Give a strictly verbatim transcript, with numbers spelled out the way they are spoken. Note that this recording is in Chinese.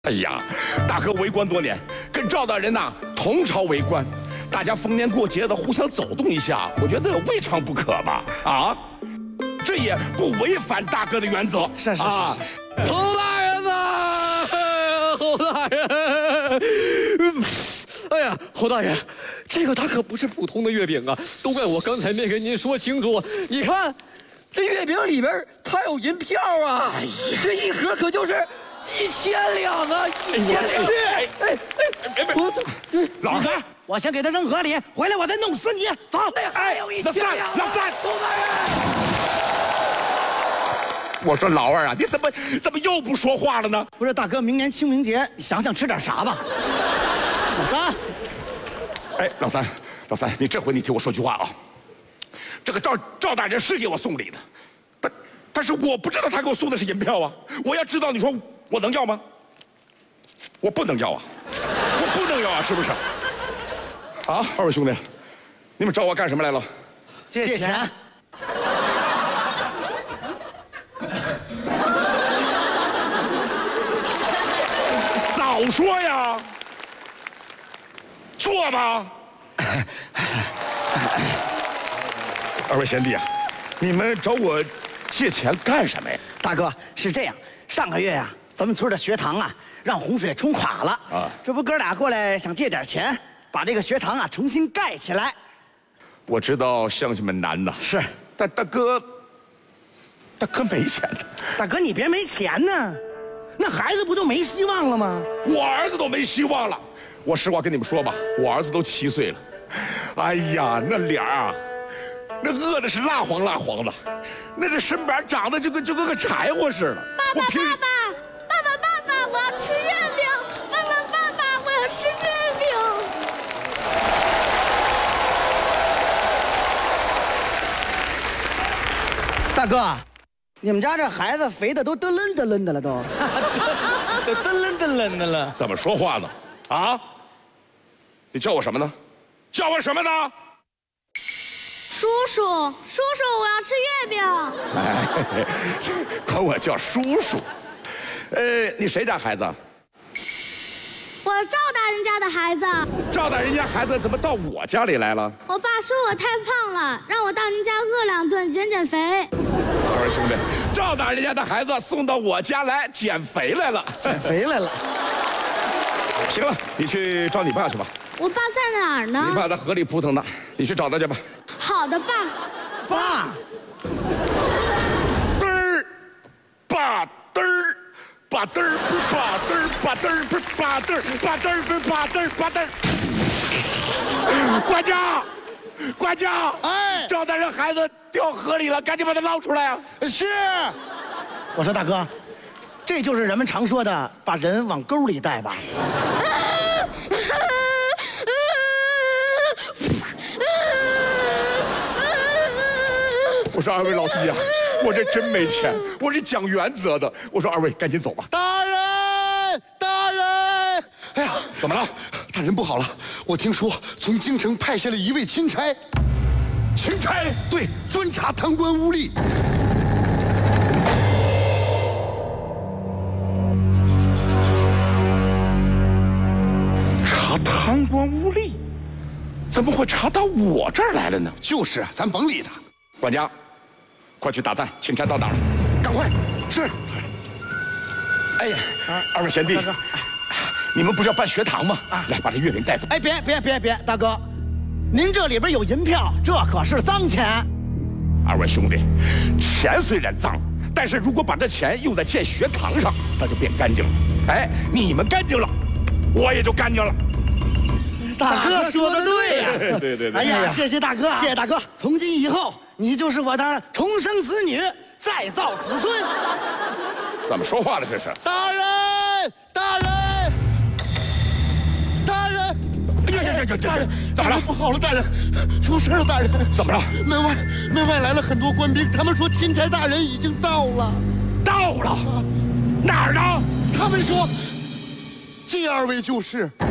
哎呀，大哥为官多年，跟赵大人呐同朝为官，大家逢年过节的互相走动一下，我觉得未尝不可吧？啊，这也不违反大哥的原则。 是是是啊， 侯大人呐，侯大人，哎呀，侯大人，这个它可不是普通的月饼啊，都怪我刚才没跟您说清楚。你看，这月饼里边它有银票啊，哎呀，这一盒可就是。一千两啊！一千两！ 哎哎哎！别别！老三， 我先给他扔河里，回来我再弄死你！走！ 那还有一千两！ 老三， 侯大人， 我说老二啊，你怎么怎么又不说话了呢？ 不是大哥，明年清明节想想吃点啥吧？老三， 哎，老三，老三，你这回你听我说句话啊！这个赵赵大人是给我送礼的，但但是我不知道他给我送的是银票啊！我要知道，你说。我能要吗？我不能要啊！我不能要啊！是不是？啊，二位兄弟，你们找我干什么来了？ 借钱。 早说呀！做吧。二位贤弟啊，你们找我借钱干什么呀？ 大哥，是这样，上个月呀、啊。咱们村的学堂啊，让洪水冲垮了啊！这不哥俩过来想借点钱，把这个学堂啊重新盖起来。 我知道乡亲们难呐， 是， 但大哥，大哥没钱呢。 大哥，你别没钱呢，那孩子不就没希望了吗？ 我儿子都没希望了。我实话跟你们说吧，我儿子都七岁了，哎呀，那脸啊，那饿的是蜡黄蜡黄的，那这身板长得就跟就跟个柴火似的。 爸爸，爸爸。我要吃月饼，爸爸，爸爸，我要吃月饼。 大哥，你们家这孩子肥的都嘚楞嘚楞的了，都， 都嘚楞嘚楞的了。 怎么说话呢？啊？你叫我什么呢？叫我什么呢？ 叔叔，叔叔，我要吃月饼。 哎，管我叫叔叔。呃，你谁家孩子？ 我赵大人家的孩子。 赵大人家孩子怎么到我家里来了？ 我爸说我太胖了，让我到您家饿两顿减减肥。 二位兄弟，赵大人家的孩子送到我家来减肥来了， 减肥来了。 行了，你去找你爸去吧。 我爸在哪儿呢？ 你爸在河里扑腾呢，你去找他去吧。 好的，爸。 爸。 嘚儿，爸嘚儿。把嘚儿不把嘚儿，把嘚儿不把嘚儿，把嘚儿不把嘚儿，把嘚儿。管家，管家，哎，赵大人孩子掉河里了，赶紧把他捞出来啊！ 是。我说大哥，这就是人们常说的把人往沟里带吧？ 我说二位老弟呀、啊。我这真没钱，我是讲原则的。我说二位赶紧走吧。 大人，大人！ 哎呀，怎么了？ 大人不好了，我听说从京城派下了一位钦差。 钦差？ 对，专查贪官污吏。 查贪官污吏？怎么会查到我这儿来了呢？ 就是，咱甭理他。 管家。快去打探，钦差到哪儿了？ 赶快！是。 哎呀，二位贤弟，你们不是要办学堂吗？啊，来把这月饼带走。 哎，别别别别，大哥，您这里边有银票，这可是脏钱。 二位兄弟，钱虽然脏，但是如果把这钱用在建学堂上，那就变干净了。哎，你们干净了，我也就干净了。 大哥说的对呀！ 对对对。 哎呀，谢谢大哥，谢谢大哥。从今以后，你就是我的重生子女，再造子孙。 怎么说话了？这是？ 大人，大人，大人！ 哎呀呀呀呀！ 大人， 怎么了？ 不好了，大人，出事了，大人！ 怎么了？ 门外，门外来了很多官兵，他们说钦差大人已经到了。 到了？哪儿呢？ 他们说，这二位就是。